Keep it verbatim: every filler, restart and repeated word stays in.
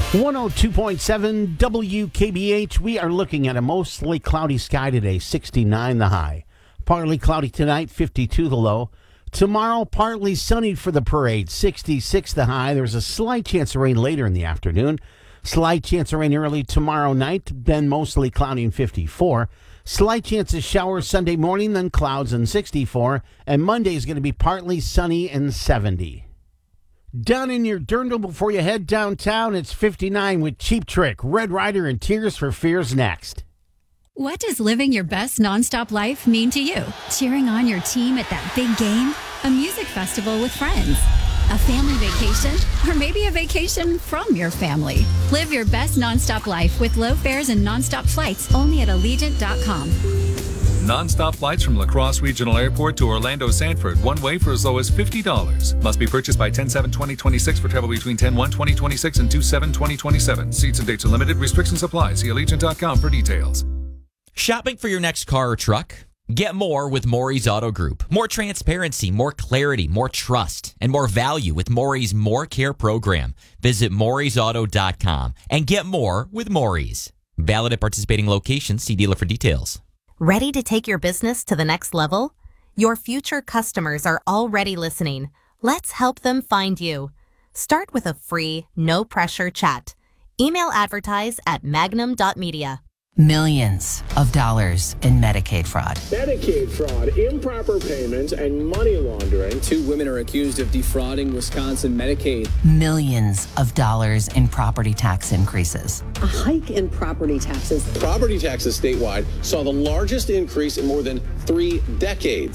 one oh two point seven W K B H. We are looking at a mostly cloudy sky today, sixty-nine the high. Partly cloudy tonight, fifty-two the low. Tomorrow, partly sunny for the parade, sixty-six the high. There's a slight chance of rain later in the afternoon. Slight chance of rain early tomorrow night, then mostly cloudy and fifty-four. Slight chance of showers Sunday morning, then clouds and sixty-four. And Monday is going to be partly sunny and seventy. Down in your dirndl before you head downtown, it's fifty-nine with Cheap Trick, Red Rider, and Tears for Fears next. What does living your best nonstop life mean to you? Cheering on your team at that big game? A music festival with friends? A family vacation? Or maybe a vacation from your family? Live your best nonstop life with low fares and nonstop flights only at Allegiant dot com. Non-stop flights from La Crosse Regional Airport to Orlando Sanford, one way for as low as fifty dollars. Must be purchased by ten seven twenty twenty-six for travel between ten one twenty twenty-six and two seven twenty twenty-seven. Seats and dates are limited. Restrictions apply. See Allegiant dot com for details. Shopping for your next car or truck? Get more with Maury's Auto Group. More transparency, more clarity, more trust, and more value with Maury's More Care program. Visit Maury's Auto dot com and get more with Maury's. Valid at participating locations. See dealer for details. Ready to take your business to the next level? Your future customers are already listening. Let's help them find you. Start with a free, no-pressure chat. Email advertise at magnum dot media. Millions of dollars in Medicaid fraud. Medicaid fraud, improper payments, and money laundering. Two women are accused of defrauding Wisconsin Medicaid. Millions of dollars in property tax increases. A hike in property taxes. Property taxes statewide saw the largest increase in more than three decades.